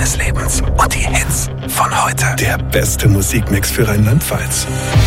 des Lebens und die Hits von heute. Der beste Musikmix für Rheinland-Pfalz.